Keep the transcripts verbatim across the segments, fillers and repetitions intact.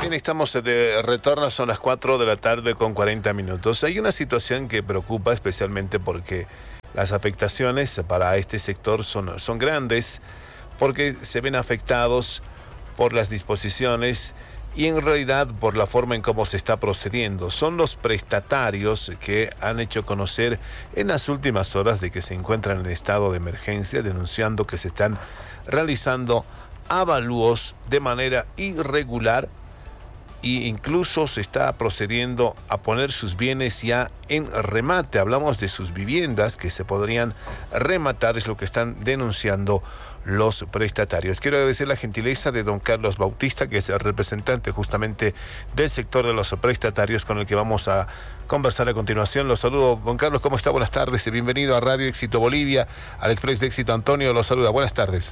Bien, estamos de retorno, son las cuatro de la tarde con cuarenta minutos. Hay una situación que preocupa especialmente porque las afectaciones para este sector son, son grandes, porque se ven afectados por las disposiciones y en realidad por la forma en cómo se está procediendo. Son los prestatarios que han hecho conocer en las últimas horas de que se encuentran en estado de emergencia, denunciando que se están realizando avalúos de manera irregular e incluso se está procediendo a poner sus bienes ya en remate. Hablamos de sus viviendas que se podrían rematar, es lo que están denunciando los prestatarios. Quiero agradecer la gentileza de don Carlos Bautista, que es el representante justamente del sector de los prestatarios, con el que vamos a conversar a continuación. Los saludo, don Carlos, ¿cómo está? Buenas tardes y bienvenido a Radio Éxito Bolivia, al Express de Éxito. Antonio los saluda, buenas tardes.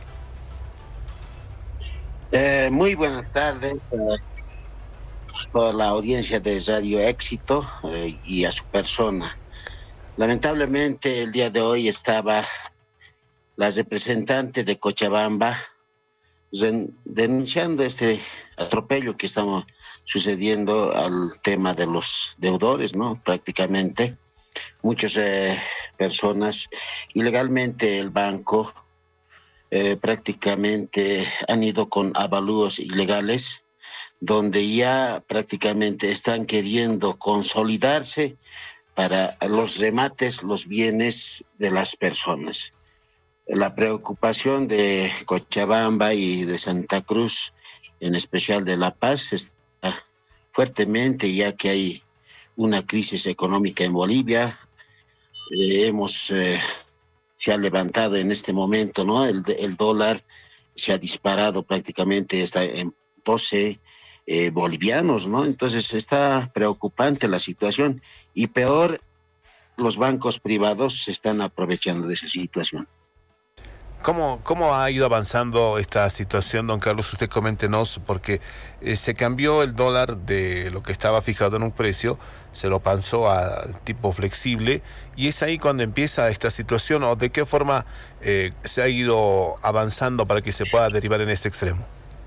Eh, muy buenas tardes a toda la audiencia de Radio Éxito eh, y a su persona. Lamentablemente el día de hoy estaba la representante de Cochabamba denunciando este atropello que está sucediendo al tema de los deudores, ¿no? Prácticamente muchas eh, personas ilegalmente el banco eh, prácticamente han ido con avalúos ilegales donde ya prácticamente están queriendo consolidarse para los remates, los bienes de las personas. La preocupación de Cochabamba y de Santa Cruz, en especial de La Paz, está fuertemente, ya que hay una crisis económica en Bolivia. Eh, hemos, eh, se ha levantado en este momento, ¿no? El, el dólar se ha disparado prácticamente, está en doce eh, bolivianos, ¿no? Entonces está preocupante la situación y peor, los bancos privados se están aprovechando de esa situación. ¿Cómo, ¿Cómo ha ido avanzando esta situación, don Carlos? Usted coméntenos, porque eh, se cambió el dólar de lo que estaba fijado en un precio, se lo pasó a tipo flexible, y es ahí cuando empieza esta situación, o de qué forma eh, se ha ido avanzando para que se pueda derivar en este extremo.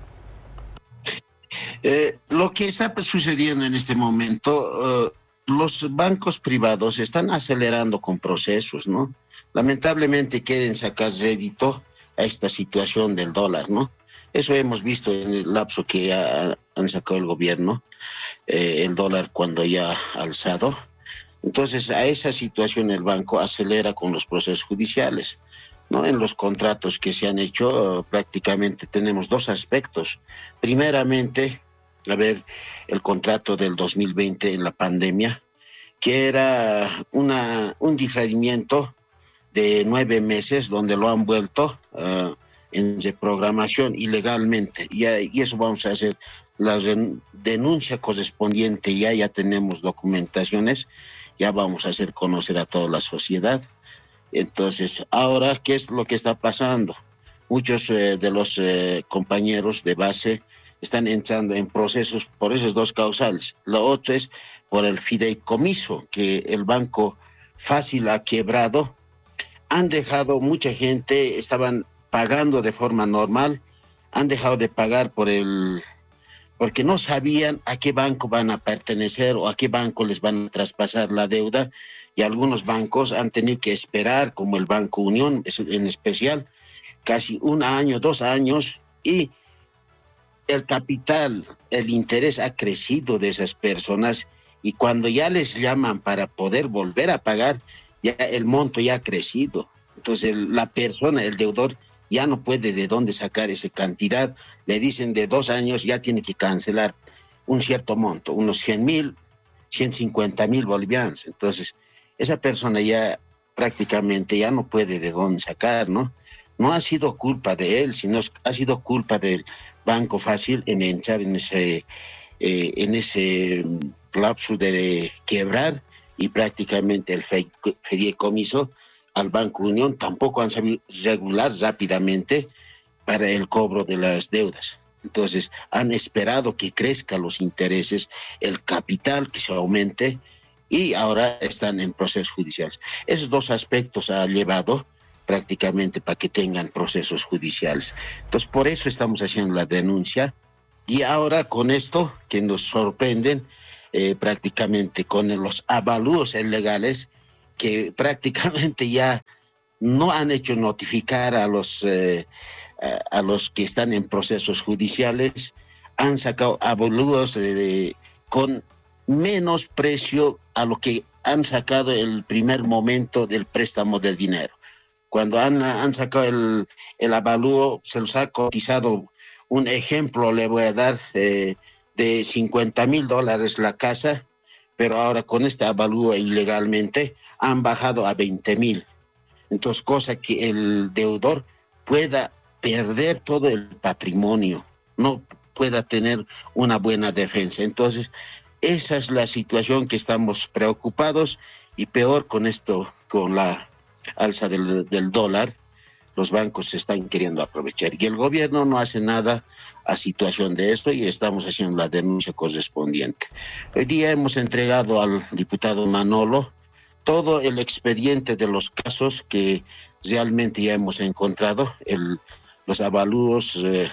Eh, lo que está sucediendo en este momento, uh, los bancos privados están acelerando con procesos, ¿no? Lamentablemente quieren sacar rédito a esta situación del dólar, ¿no? Eso hemos visto en el lapso que ha, han sacado el gobierno, eh, el dólar cuando ya ha alzado. Entonces, a esa situación el banco acelera con los procesos judiciales, ¿no? En los contratos que se han hecho, uh, prácticamente tenemos dos aspectos. Primeramente, a ver, el contrato del dos mil veinte en la pandemia, que era una, un diferimiento de nueve meses, donde lo han vuelto uh, en reprogramación ilegalmente. Y, y eso vamos a hacer la denuncia correspondiente, ya, ya tenemos documentaciones, ya vamos a hacer conocer a toda la sociedad. Entonces, ahora, ¿qué es lo que está pasando? Muchos eh, de los eh, compañeros de base están entrando en procesos por esas dos causales. Lo otro es por el fideicomiso, que el Banco Fácil ha quebrado. Han dejado, mucha gente estaban pagando de forma normal, han dejado de pagar por el, porque no sabían a qué banco van a pertenecer o a qué banco les van a traspasar la deuda, y algunos bancos han tenido que esperar, como el Banco Unión en especial, casi un año, dos años, y el capital, el interés ha crecido de esas personas, y cuando ya les llaman para poder volver a pagar, ya el monto ya ha crecido. Entonces el, la persona, el deudor, ya no puede de dónde sacar esa cantidad. Le dicen de dos años ya tiene que cancelar un cierto monto, unos cien mil, ciento cincuenta mil bolivianos. Entonces esa persona ya prácticamente ya no puede de dónde sacar, ¿no? No ha sido culpa de él, sino ha sido culpa del Banco Fácil en entrar en ese, eh, en ese lapso de quebrar, y prácticamente el fideicomiso al Banco Unión tampoco han sabido regular rápidamente para el cobro de las deudas. Entonces han esperado que crezcan los intereses, el capital que se aumente, y ahora están en procesos judiciales. Esos dos aspectos ha llevado prácticamente para que tengan procesos judiciales. Entonces por eso estamos haciendo la denuncia, Y ahora con esto que nos sorprenden, eh, prácticamente con los avalúos ilegales, que prácticamente ya no han hecho notificar a los, eh, a, a los que están en procesos judiciales, han sacado avalúos eh, de, con menos precio a lo que han sacado el primer momento del préstamo del dinero. Cuando han, han sacado el, el avalúo, se los ha cotizado, un ejemplo le voy a dar, eh, de cincuenta mil dólares la casa, pero ahora con este avalúo ilegalmente han bajado a veinte mil. Entonces, cosa que el deudor pueda perder todo el patrimonio, no pueda tener una buena defensa. Entonces, esa es la situación que estamos preocupados, y peor con esto, con la alza del, del dólar, los bancos se están queriendo aprovechar y el gobierno no hace nada a situación de esto, y estamos haciendo la denuncia correspondiente. Hoy día hemos entregado al diputado Manolo todo el expediente de los casos que realmente ya hemos encontrado, el, los avalúos eh,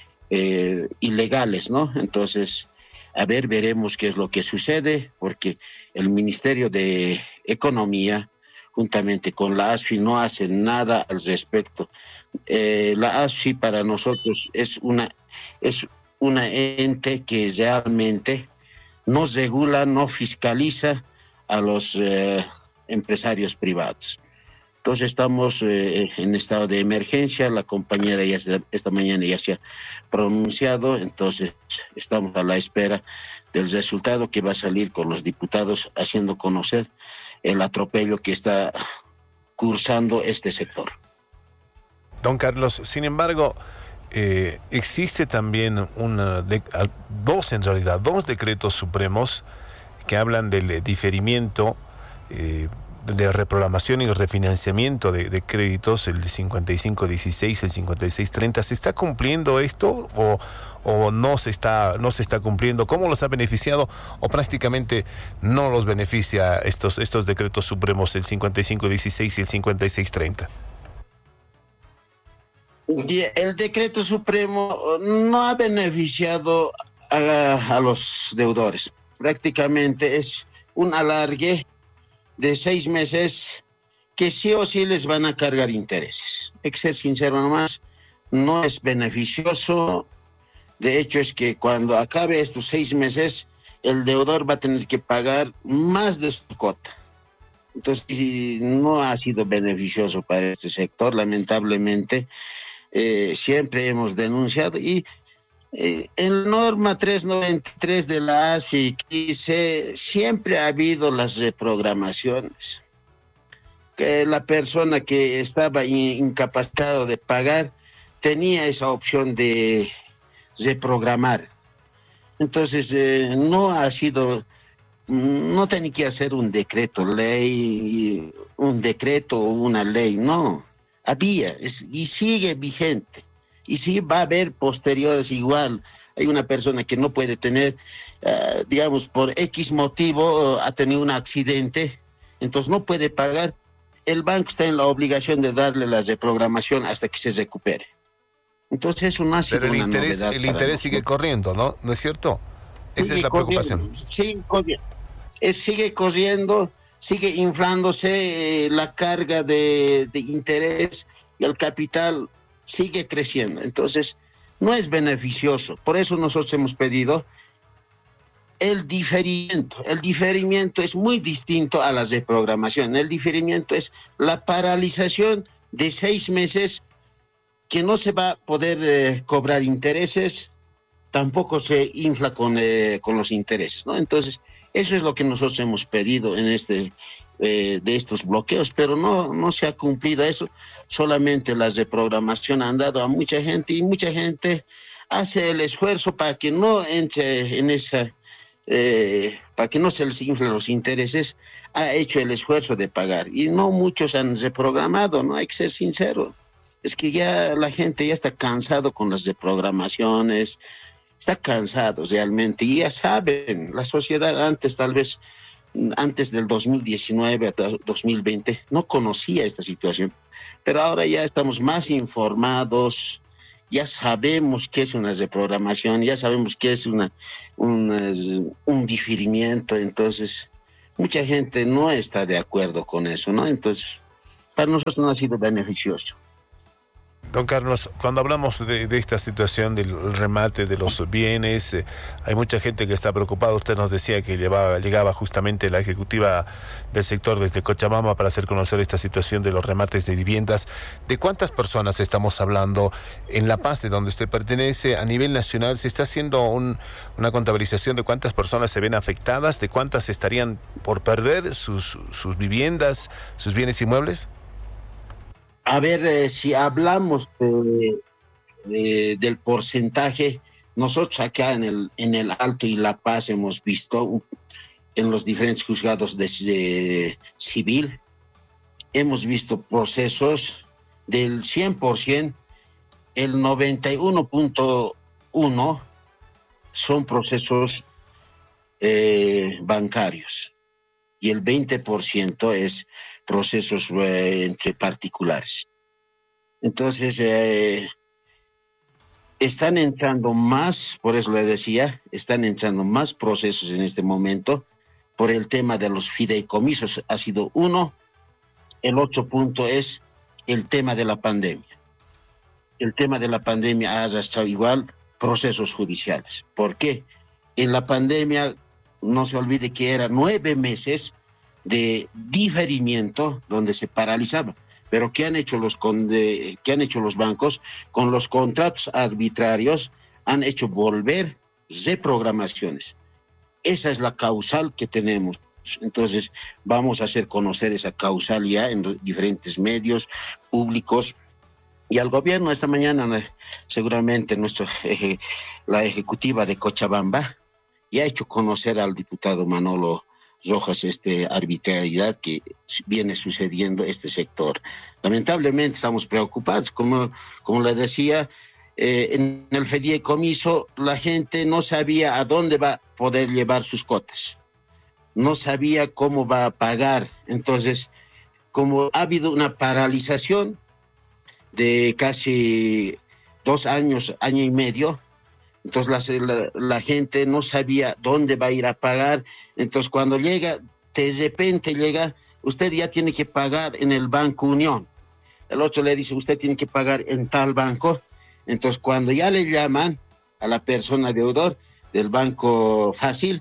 eh, ilegales, ¿no? Entonces, a ver, veremos qué es lo que sucede, porque el Ministerio de Economía, juntamente con la A S F I, no hace nada al respecto. Eh, la A S F I para nosotros es una, es una ente que realmente no regula, no fiscaliza a los eh, empresarios privados. Entonces estamos eh, en estado de emergencia, la compañera ya se, esta mañana ya se ha pronunciado, entonces estamos a la espera del resultado que va a salir con los diputados, haciendo conocer el atropello que está cursando este sector. Don Carlos, sin embargo, eh, existe también una de, dos, en realidad, dos decretos supremos que hablan del diferimiento eh, de reprogramación y refinanciamiento de, de créditos, el cincuenta y cinco dieciséis, el cincuenta y seis treinta. ¿Se está cumpliendo esto o, o no se está no se está cumpliendo? ¿Cómo los ha beneficiado o prácticamente no los beneficia estos estos decretos supremos, el cincuenta y cinco dieciséis y el cincuenta y seis treinta? El decreto supremo no ha beneficiado a, a los deudores. Prácticamente es un alargue de seis meses que sí o sí les van a cargar intereses. Hay que ser sincero nomás, no es beneficioso. De hecho, es que cuando acabe estos seis meses, el deudor va a tener que pagar más de su cuota. Entonces, no ha sido beneficioso para este sector, lamentablemente. Eh, siempre hemos denunciado, y Eh, en norma trescientos noventa y tres de la A S F I dice, siempre ha habido las reprogramaciones, que la persona que estaba incapacitado de pagar tenía esa opción de reprogramar. Entonces, eh, no ha sido, no tenía que hacer un decreto ley, un decreto o una ley, no, había, es, y sigue vigente. Y sí va a haber posteriores igual. Hay una persona que no puede tener, uh, digamos, por X motivo, uh, ha tenido un accidente, entonces no puede pagar. El banco está en la obligación de darle la reprogramación hasta que se recupere. Entonces eso no ha sido Pero el una interés, novedad. el interés sigue corriendo, ¿no? ¿No es cierto? Esa sigue es la preocupación. Corriendo, sigue corriendo. Es, sigue corriendo, sigue inflándose eh, la carga de, de interés, y el capital sigue creciendo. Entonces, no es beneficioso. Por eso nosotros hemos pedido el diferimiento. El diferimiento es muy distinto a la reprogramación. El diferimiento es la paralización de seis meses que no se va a poder eh, cobrar intereses, tampoco se infla con, eh, con los intereses, ¿no? Entonces, eso es lo que nosotros hemos pedido en este Eh, de estos bloqueos, pero no, no se ha cumplido eso. Solamente la reprogramación han dado a mucha gente, y mucha gente hace el esfuerzo para que no entre en esa, eh, para que no se les inflen los intereses, ha hecho el esfuerzo de pagar, y no muchos han reprogramado, ¿no? Hay que ser sincero. Es que ya la gente ya está cansado con las reprogramaciones, está cansado realmente, y ya saben, la sociedad antes tal vez antes del dos mil diecinueve a dos mil veinte no conocía esta situación, pero ahora ya estamos más informados, ya sabemos qué es una reprogramación, ya sabemos qué es una, una, un diferimiento, entonces mucha gente no está de acuerdo con eso, ¿no? Entonces, para nosotros no ha sido beneficioso. Don Carlos, cuando hablamos de, de esta situación del remate de los bienes, eh, hay mucha gente que está preocupada. Usted nos decía que llevaba, llegaba justamente la ejecutiva del sector desde Cochabamba para hacer conocer esta situación de los remates de viviendas. ¿De cuántas personas estamos hablando en La Paz, de donde usted pertenece? A nivel nacional, ¿se está haciendo un, una contabilización de cuántas personas se ven afectadas? ¿De cuántas estarían por perder sus, sus viviendas, sus bienes inmuebles? A ver, eh, si hablamos de, de, del porcentaje, nosotros acá en el, en el Alto y La Paz hemos visto en los diferentes juzgados de, de civil, hemos visto procesos del cien por ciento, el noventa y uno punto uno son procesos eh, bancarios y el veinte por ciento es procesos eh, entre particulares. Entonces, eh, están entrando más, por eso le decía, están entrando más procesos en este momento por el tema de los fideicomisos. Ha sido uno. El otro punto es el tema de la pandemia. El tema de la pandemia ha arrastrado igual procesos judiciales. ¿Por qué? En la pandemia, no se olvide que eran nueve meses de diferimiento donde se paralizaba. Pero ¿qué han hecho los, con de, ¿qué han hecho los bancos? Con los contratos arbitrarios han hecho volver reprogramaciones. Esa es la causal que tenemos. Entonces vamos a hacer conocer esa causal ya en los diferentes medios públicos y al gobierno. Esta mañana seguramente nuestro, eh, la ejecutiva de Cochabamba ya ha hecho conocer al diputado Manolo Rojas esta arbitrariedad que viene sucediendo en este sector. Lamentablemente estamos preocupados, como, como le decía, eh, en el fideicomiso la gente no sabía a dónde va a poder llevar sus cotas, no sabía cómo va a pagar. Entonces, como ha habido una paralización de casi dos años, año y medio, entonces la, la, la gente no sabía dónde va a ir a pagar. Entonces cuando llega, de repente llega, usted ya tiene que pagar en el Banco Unión. El otro le dice, usted tiene que pagar en tal banco. Entonces cuando ya le llaman a la persona deudor del Banco Fácil,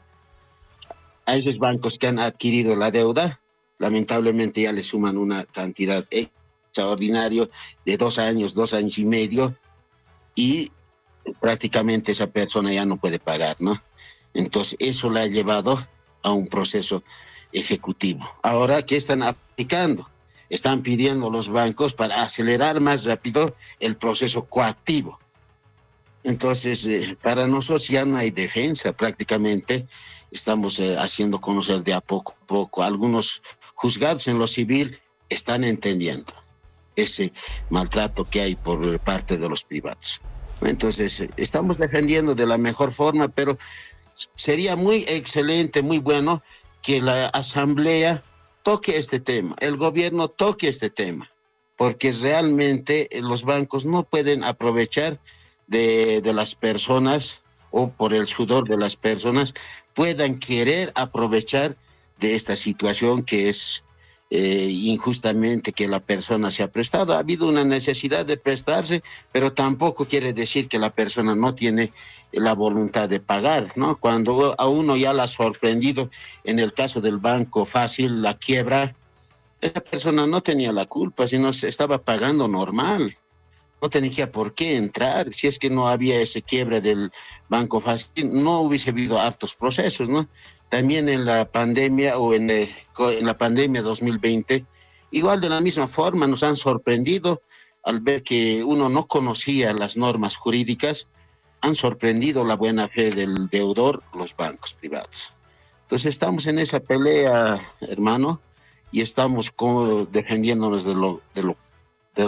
a esos bancos que han adquirido la deuda, lamentablemente ya le suman una cantidad extraordinaria de dos años, dos años y medio, y prácticamente esa persona ya no puede pagar, ¿no? Entonces eso la ha llevado a un proceso ejecutivo. Ahora, ¿qué están aplicando? Están pidiendo los bancos para acelerar más rápido el proceso coactivo. Entonces, eh, para nosotros ya no hay defensa, prácticamente estamos eh, haciendo conocer de a poco a poco. Algunos juzgados en lo civil están entendiendo ese maltrato que hay por parte de los privados. Entonces, estamos defendiendo de la mejor forma, pero sería muy excelente, muy bueno que la Asamblea toque este tema, el gobierno toque este tema, porque realmente los bancos no pueden aprovechar de, de las personas o por el sudor de las personas, puedan querer aprovechar de esta situación que es Eh, injustamente que la persona se ha prestado. Ha habido una necesidad de prestarse, pero tampoco quiere decir que la persona no tiene la voluntad de pagar, ¿no? Cuando a uno ya la ha sorprendido, en el caso del Banco Fácil, la quiebra, esa persona no tenía la culpa, sino se estaba pagando normal. No tenía por qué entrar. Si es que no había ese quiebre del Banco Fácil, no hubiese habido hartos procesos, ¿no? También en la pandemia o en, eh, en la pandemia dos mil veinte, igual de la misma forma nos han sorprendido al ver que uno no conocía las normas jurídicas, han sorprendido la buena fe del deudor, los bancos privados. Entonces estamos en esa pelea, hermano, y estamos como defendiéndonos de lo, de lo, de lo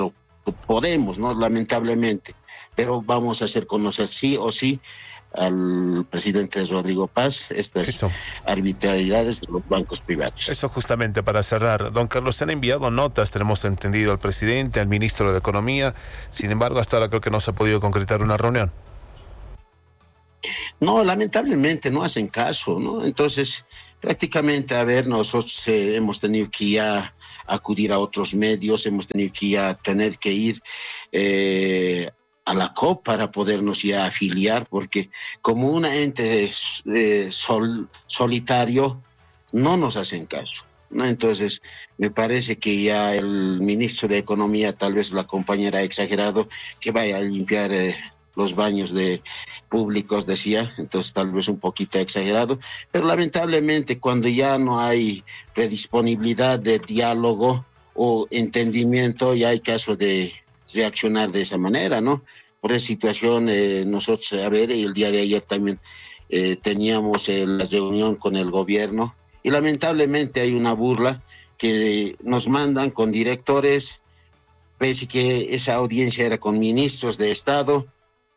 podemos, ¿no? Lamentablemente, pero vamos a hacer conocer sí o sí al presidente Rodrigo Paz estas Eso. arbitrariedades de los bancos privados. Eso justamente para cerrar. Don Carlos, se han enviado notas, tenemos entendido, al presidente, al ministro de Economía. Sin embargo, hasta ahora creo que no se ha podido concretar una reunión. No, lamentablemente no hacen caso, ¿no? Entonces, prácticamente, a ver, nosotros eh, hemos tenido que ya acudir a otros medios, hemos tenido que ya tener que ir eh, a la C O P para podernos ya afiliar, porque como un ente eh, sol, solitario no nos hacen caso, ¿no? Entonces, me parece que ya el ministro de Economía, tal vez la compañera ha exagerado, que vaya a limpiar eh, los baños de públicos, decía, entonces tal vez un poquito exagerado, pero lamentablemente cuando ya no hay predisponibilidad de diálogo o entendimiento, ya hay caso de reaccionar de esa manera, ¿no? Por esa situación, eh, nosotros, a ver, el día de ayer también eh, teníamos eh, la reunión con el gobierno y lamentablemente hay una burla que nos mandan con directores, pese que esa audiencia era con ministros de Estado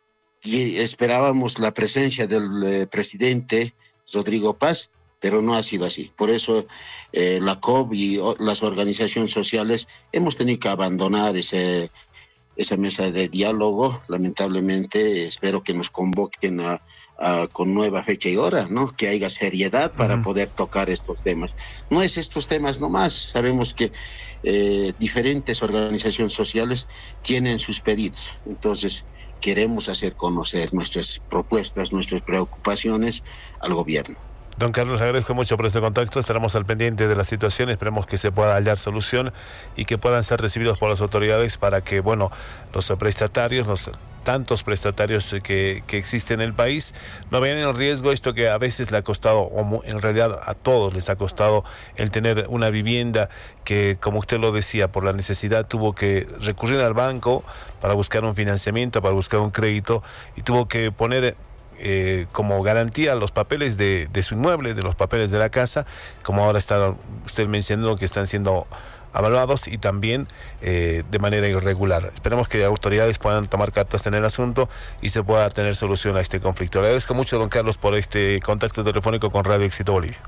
y esperábamos la presencia del eh, presidente Rodrigo Paz, pero no ha sido así. Por eso eh, la C O B y o, las organizaciones sociales hemos tenido que abandonar ese esa mesa de diálogo. Lamentablemente espero que nos convoquen a, a, con nueva fecha y hora, ¿no? Que haya seriedad para uh-huh. poder tocar estos temas. No es estos temas nomás, sabemos que eh, diferentes organizaciones sociales tienen sus pedidos, entonces queremos hacer conocer nuestras propuestas, nuestras preocupaciones al gobierno. Don Carlos, le agradezco mucho por este contacto. Estaremos al pendiente de la situación. Esperemos que se pueda hallar solución y que puedan ser recibidos por las autoridades para que, bueno, los prestatarios, los tantos prestatarios que, que existen en el país, no vean en riesgo esto que a veces le ha costado, o en realidad a todos les ha costado, el tener una vivienda que, como usted lo decía, por la necesidad tuvo que recurrir al banco para buscar un financiamiento, para buscar un crédito, y tuvo que poner Eh, como garantía los papeles de, de su inmueble, de los papeles de la casa, como ahora está usted mencionando que están siendo avaluados y también eh, de manera irregular. Esperemos que las autoridades puedan tomar cartas en el asunto y se pueda tener solución a este conflicto. Le agradezco mucho, don Carlos, por este contacto telefónico con Radio Éxito Bolivia.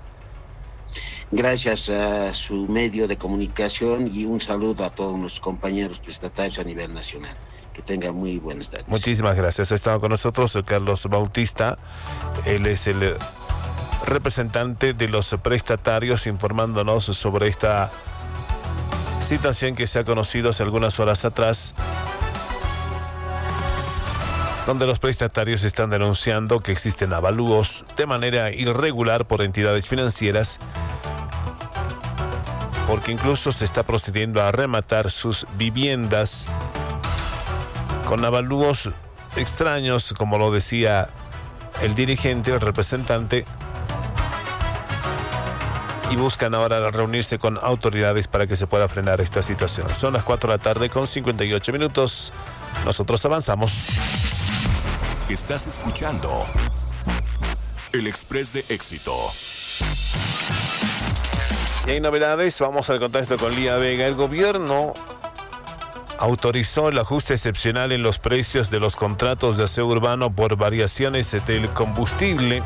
Gracias a su medio de comunicación y un saludo a todos nuestros compañeros prestatarios a nivel nacional. Que tenga muy buenas tardes. Muchísimas gracias. Ha estado con nosotros Carlos Bautista. Él es el representante de los prestatarios informándonos sobre esta situación que se ha conocido hace algunas horas atrás, donde los prestatarios están denunciando que existen avalúos de manera irregular por entidades financieras, porque incluso se está procediendo a rematar sus viviendas con avalúos extraños, como lo decía el dirigente, el representante, y buscan ahora reunirse con autoridades para que se pueda frenar esta situación. Son las cuatro de la tarde con cincuenta y ocho minutos. Nosotros avanzamos. Estás escuchando El Express de Éxito. Y hay novedades, vamos al contacto con Lía Vega. El gobierno autorizó el ajuste excepcional en los precios de los contratos de aseo urbano por variaciones del combustible.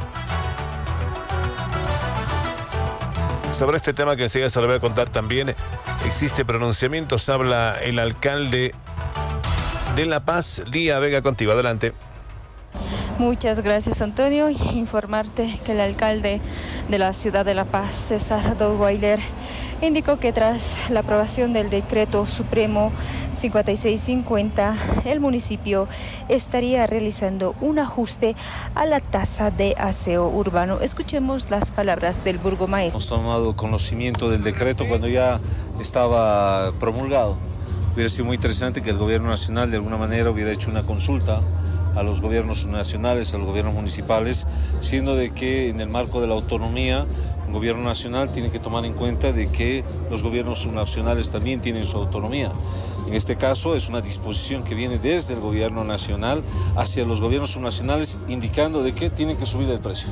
Sobre este tema que enseguida se lo voy a contar también, existe pronunciamientos, habla el alcalde de La Paz. Lía Vega, contigo, adelante. Muchas gracias, Antonio. Informarte que el alcalde de la ciudad de La Paz, César Doguailer, indicó que tras la aprobación del decreto supremo cincuenta y seis cincuenta, el municipio estaría realizando un ajuste a la tasa de aseo urbano. Escuchemos las palabras del burgomaestro. Hemos tomado conocimiento del decreto cuando ya estaba promulgado. Hubiera sido muy interesante que el gobierno nacional de alguna manera hubiera hecho una consulta a los gobiernos nacionales, a los gobiernos municipales, siendo de que en el marco de la autonomía, el gobierno nacional tiene que tomar en cuenta de que los gobiernos subnacionales también tienen su autonomía. En este caso es una disposición que viene desde el gobierno nacional hacia los gobiernos subnacionales, indicando de que tienen que subir el precio.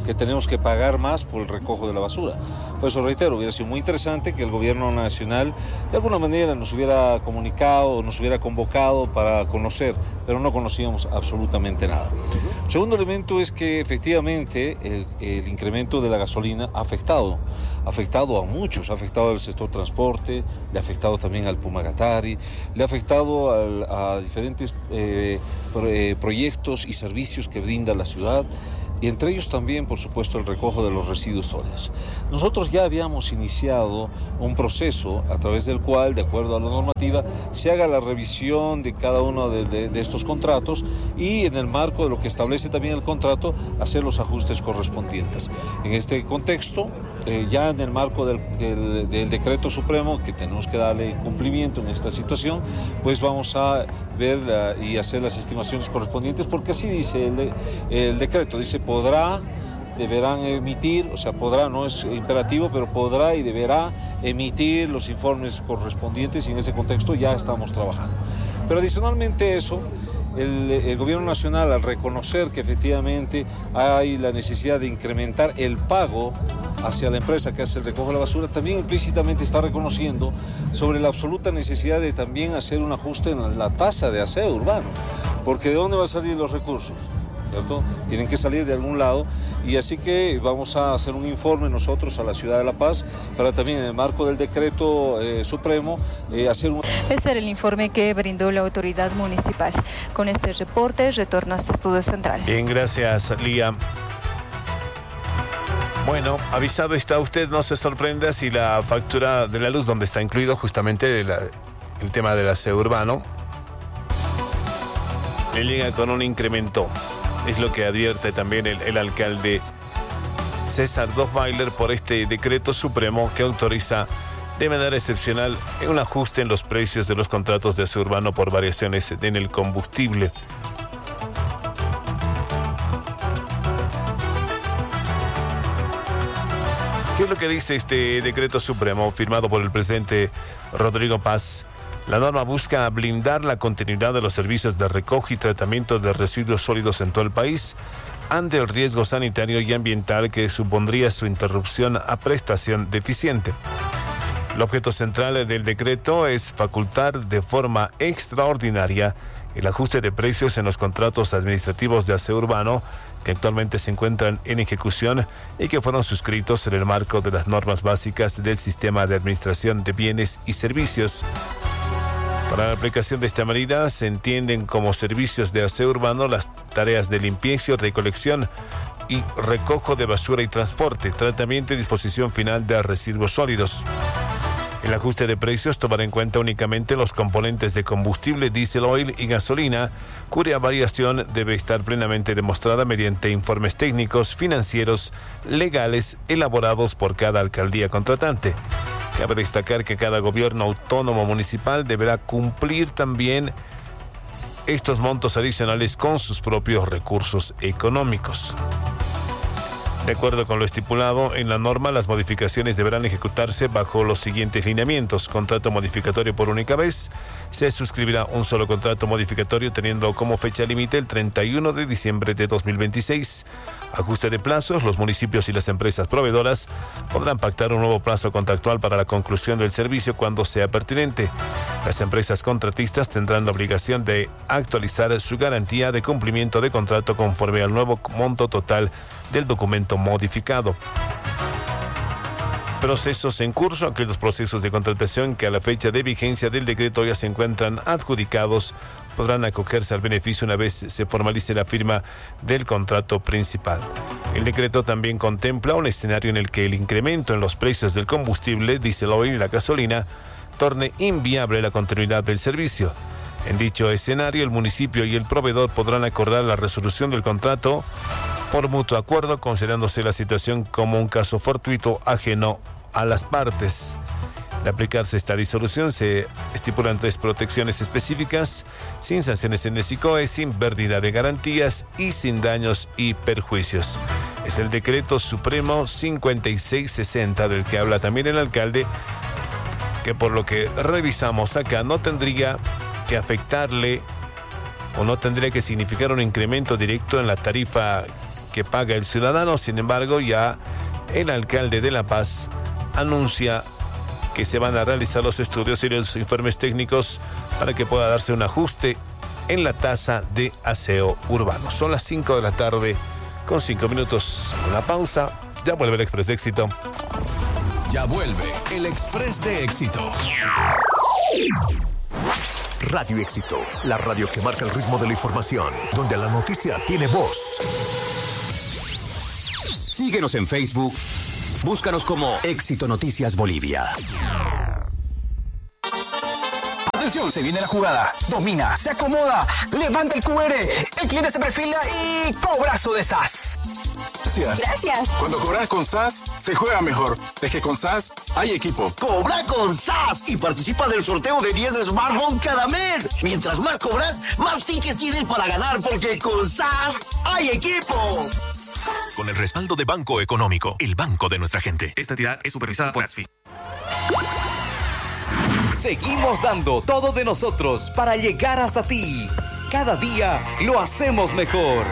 que tenemos que pagar más por el recojo de la basura. Por eso reitero, hubiera sido muy interesante que el gobierno nacional de alguna manera nos hubiera comunicado, nos hubiera convocado para conocer, pero no conocíamos absolutamente nada. El segundo elemento es que efectivamente el, el incremento de la gasolina ha afectado, ha afectado a muchos, ha afectado al sector transporte, le ha afectado también al Pumagatari, le ha afectado al, a diferentes eh, pro, eh, proyectos y servicios que brinda la ciudad, y entre ellos también, por supuesto, el recojo de los residuos sólidos. Nosotros ya habíamos iniciado un proceso a través del cual, de acuerdo a la normativa, se haga la revisión de cada uno de, de, de estos contratos y, en el marco de lo que establece también el contrato, hacer los ajustes correspondientes. En este contexto, eh, ya en el marco del, del, del decreto supremo, que tenemos que darle cumplimiento en esta situación, pues vamos a ver uh, y hacer las estimaciones correspondientes, porque así dice el, de, el decreto, dice podrá, deberán emitir, o sea, podrá, no es imperativo, pero podrá y deberá emitir los informes correspondientes, y en ese contexto ya estamos trabajando. Pero adicionalmente a eso, el, el gobierno nacional, al reconocer que efectivamente hay la necesidad de incrementar el pago hacia la empresa que hace el recojo de la basura, también implícitamente está reconociendo sobre la absoluta necesidad de también hacer un ajuste en la tasa de aseo urbano, porque ¿de dónde van a salir los recursos? ¿Cierto? Tienen que salir de algún lado, y así que vamos a hacer un informe nosotros a la Ciudad de La Paz para también, en el marco del decreto eh, supremo, eh, hacer un... Ese era el informe que brindó la autoridad municipal. Con este reporte retorno a este estudio central. Bien, gracias, Lía. Bueno, avisado está usted, no se sorprenda si la factura de la luz, donde está incluido justamente la, el tema del aseo urbano, le llega con un incremento. Es lo que advierte también el, el alcalde César Dosweiler por este decreto supremo que autoriza de manera excepcional un ajuste en los precios de los contratos de aseo urbano por variaciones en el combustible. ¿Qué es lo que dice este decreto supremo firmado por el presidente Rodrigo Paz? La norma busca blindar la continuidad de los servicios de recojo y tratamiento de residuos sólidos en todo el país ante el riesgo sanitario y ambiental que supondría su interrupción a prestación deficiente. El objeto central del decreto es facultar de forma extraordinaria el ajuste de precios en los contratos administrativos de aseo urbano que actualmente se encuentran en ejecución y que fueron suscritos en el marco de las normas básicas del Sistema de Administración de Bienes y Servicios. Para la aplicación de esta medida se entienden como servicios de aseo urbano las tareas de limpieza, recolección y recojo de basura y transporte, tratamiento y disposición final de residuos sólidos. El ajuste de precios tomará en cuenta únicamente los componentes de combustible, diésel, oil y gasolina, cuya variación debe estar plenamente demostrada mediante informes técnicos, financieros, legales, elaborados por cada alcaldía contratante. Cabe destacar que cada gobierno autónomo municipal deberá cumplir también estos montos adicionales con sus propios recursos económicos. De acuerdo con lo estipulado en la norma, las modificaciones deberán ejecutarse bajo los siguientes lineamientos. Contrato modificatorio por única vez. Se suscribirá un solo contrato modificatorio teniendo como fecha límite el treinta y uno de diciembre de dos mil veintiséis. Ajuste de plazos. Los municipios y las empresas proveedoras podrán pactar un nuevo plazo contractual para la conclusión del servicio cuando sea pertinente. Las empresas contratistas tendrán la obligación de actualizar su garantía de cumplimiento de contrato conforme al nuevo monto total del documento modificado. Procesos en curso. Aquellos procesos de contratación que a la fecha de vigencia del decreto ya se encuentran adjudicados podrán acogerse al beneficio una vez se formalice la firma del contrato principal. El decreto también contempla un escenario en el que el incremento en los precios del combustible, diésel, oil y la gasolina torne inviable la continuidad del servicio. En dicho escenario, el municipio y el proveedor podrán acordar la resolución del contrato por mutuo acuerdo, considerándose la situación como un caso fortuito ajeno a las partes. De aplicarse esta disolución, se estipulan tres protecciones específicas, sin sanciones en el SICOE, sin pérdida de garantías y sin daños y perjuicios. Es el decreto supremo cincuenta y seis sesenta del que habla también el alcalde, que por lo que revisamos acá no tendría que afectarle o no tendría que significar un incremento directo en la tarifa que paga el ciudadano. Sin embargo, ya el alcalde de La Paz anuncia que se van a realizar los estudios y los informes técnicos para que pueda darse un ajuste en la tasa de aseo urbano. Son las cinco de la tarde con cinco minutos. Una pausa. Ya vuelve el Express de Éxito. Ya vuelve el Express de Éxito. Radio Éxito, la radio que marca el ritmo de la información, donde la noticia tiene voz. Síguenos en Facebook. Búscanos como Éxito Noticias Bolivia. Atención, se viene la jugada. Domina, se acomoda, levanta el Q R. El cliente se perfila y cobrazo de S A S. Gracias. Gracias. Cuando cobras con S A S, se juega mejor. Es que con S A S hay equipo. Cobra con S A S y participa del sorteo de diez smartphones cada mes. Mientras más cobras, más tickets tienes para ganar, porque con S A S hay equipo. Con el respaldo de Banco Económico, el banco de nuestra gente. Esta entidad es supervisada por A S F I. Seguimos dando todo de nosotros para llegar hasta ti. Cada día lo hacemos mejor.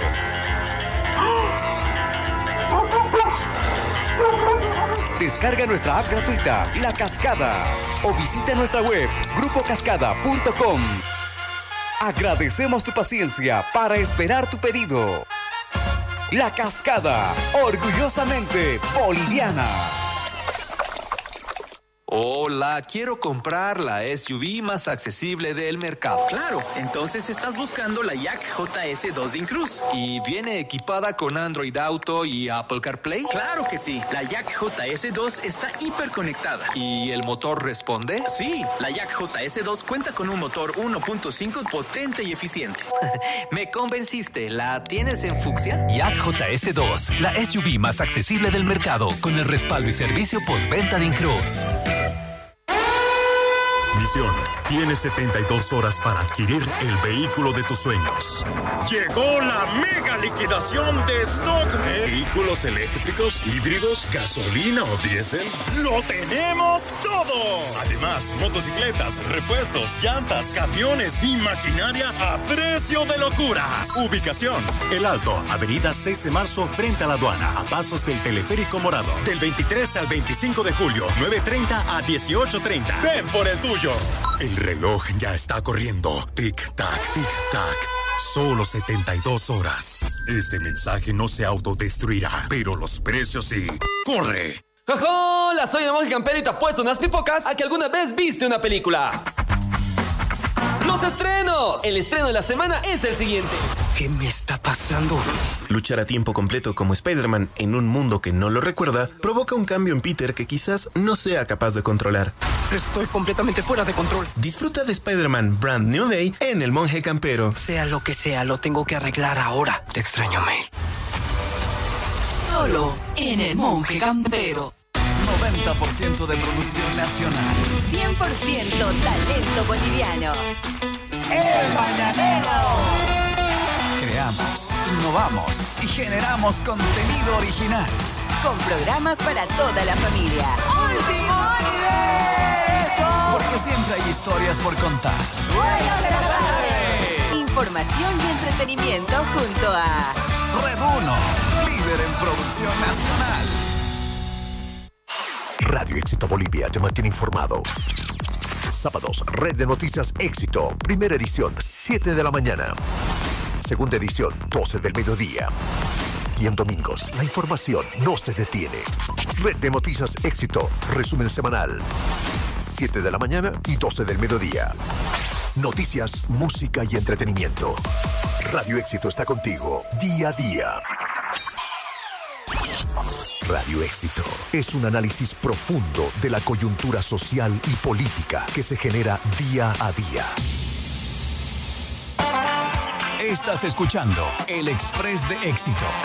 Descarga nuestra app gratuita, La Cascada, o visita nuestra web, grupo cascada punto com. Agradecemos tu paciencia para esperar tu pedido. La Cascada, orgullosamente boliviana. Hola, quiero comprar la S U V más accesible del mercado. Claro, entonces estás buscando la Yak J S dos de Incruz. ¿Y viene equipada con Android Auto y Apple CarPlay? Claro que sí, la Yak J S dos está hiperconectada. ¿Y el motor responde? Sí, la Yak J S dos cuenta con un motor uno punto cinco potente y eficiente. Me convenciste, ¿la tienes en fucsia? Yak J S dos, la S U V más accesible del mercado, con el respaldo y servicio postventa de Incruz. Misión. Tienes setenta y dos horas para adquirir el vehículo de tus sueños. Llegó la mega liquidación de stock. Vehículos eléctricos, híbridos, gasolina o diésel. ¡Lo tenemos todo! Además, motocicletas, repuestos, llantas, camiones y maquinaria a precio de locuras. Ubicación: El Alto, avenida seis de marzo frente a la aduana, a pasos del teleférico morado. Del veintitrés al veinticinco de julio, nueve treinta a dieciocho treinta. Ven por el tuyo. El reloj ya está corriendo. Tic-tac, tic-tac. Solo setenta y dos horas. Este mensaje no se autodestruirá, pero los precios sí. ¡Corre! ¡Hola! Soy el monje campero y te apuesto unas pipocas a que alguna vez viste una película. ¡Los estrenos! El estreno de la semana es el siguiente. ¿Qué me está pasando? Luchar a tiempo completo como Spider-Man en un mundo que no lo recuerda provoca un cambio en Peter que quizás no sea capaz de controlar. Estoy completamente fuera de control. Disfruta de Spider-Man Brand New Day en El Monje Campero. Sea lo que sea, lo tengo que arreglar ahora. Te extraño, May. Solo en El Monje Campero. noventa por ciento de producción nacional. cien por ciento talento boliviano. El Mañanero. Creamos, innovamos y generamos contenido original. Con programas para toda la familia. ¡Último universo! Porque siempre hay historias por contar. ¡Buenas de la tarde! Información y entretenimiento junto a Red uno, líder en producción nacional. Radio Éxito Bolivia te mantiene informado. Sábados, Red de Noticias Éxito. Primera edición, siete de la mañana. Segunda edición, doce del mediodía. Y en domingos, la información no se detiene. Red de Noticias Éxito, resumen semanal. siete de la mañana y doce del mediodía. Noticias, música y entretenimiento. Radio Éxito está contigo, día a día. Radio Éxito es un análisis profundo de la coyuntura social y política que se genera día a día. Estás escuchando El Express de Éxito.